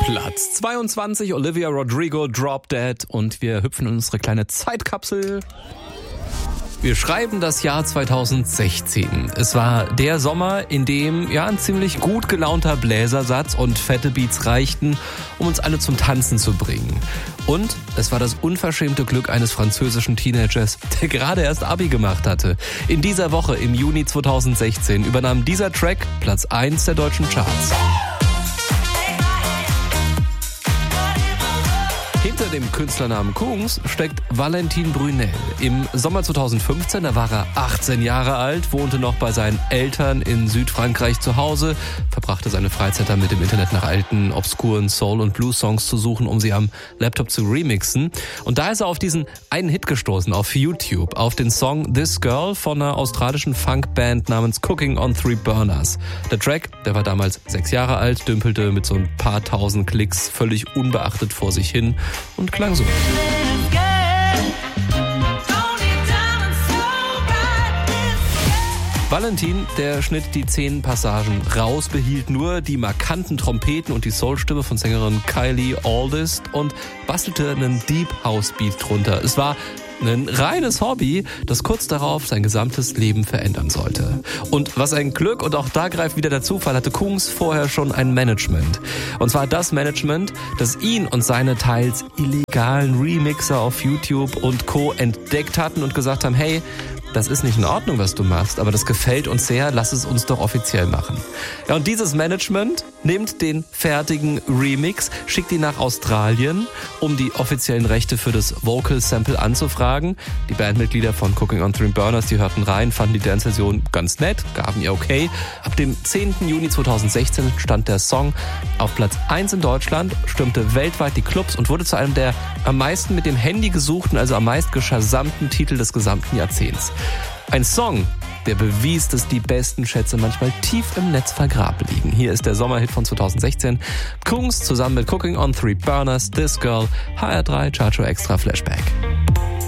Platz 22, Olivia Rodrigo, Drop Dead, und wir hüpfen in unsere kleine Zeitkapsel. Wir schreiben das Jahr 2016. Es war der Sommer, in dem ein ziemlich gut gelaunter Bläsersatz und fette Beats reichten, um uns alle zum Tanzen zu bringen. Und es war das unverschämte Glück eines französischen Teenagers, der gerade erst Abi gemacht hatte. In dieser Woche, im Juni 2016, übernahm dieser Track Platz 1 der deutschen Charts. Hinter dem Künstlernamen Kungs steckt Valentin Brunel. Im Sommer 2015, da war er 18 Jahre alt, wohnte noch bei seinen Eltern in Südfrankreich zu Hause, verbrachte seine Freizeit damit im Internet nach alten, obskuren Soul- und Blues-Songs zu suchen, um sie am Laptop zu remixen. Und da ist er auf diesen einen Hit gestoßen, auf YouTube, auf den Song This Girl von einer australischen Funkband namens Cooking on Three Burners. Der Track, der war damals 6 Jahre alt, dümpelte mit so ein paar tausend Klicks völlig unbeachtet vor sich hin und klang so. Valentin, der schnitt die 10 Passagen raus, behielt nur die markanten Trompeten und die Soulstimme von Sängerin Kylie Aldist und bastelte einen Deep House Beat drunter. Es war ein reines Hobby, das kurz darauf sein gesamtes Leben verändern sollte. Und was ein Glück, und auch da greift wieder der Zufall, hatte Kungs vorher schon ein Management. Und zwar das Management, das ihn und seine teils illegalen Remixer auf YouTube und Co. entdeckt hatten und gesagt haben, hey, das ist nicht in Ordnung, was du machst, aber das gefällt uns sehr, lass es uns doch offiziell machen. Ja, und dieses Management nimmt den fertigen Remix, schickt ihn nach Australien, um die offiziellen Rechte für das Vocal Sample anzufragen. Die Bandmitglieder von Cooking on Three Burners, die hörten rein, fanden die Dance-Version ganz nett, gaben ihr okay. Ab dem 10. Juni 2016 stand der Song auf Platz 1 in Deutschland, stürmte weltweit die Clubs und wurde zu einem der am meisten mit dem Handy gesuchten, also am meist geschasamten Titel des gesamten Jahrzehnts. Ein Song, der bewies, dass die besten Schätze manchmal tief im Netz vergraben liegen. Hier ist der Sommerhit von 2016. Kungs zusammen mit Cooking on Three Burners, This Girl, HR3 Chartshow Extra Flashback.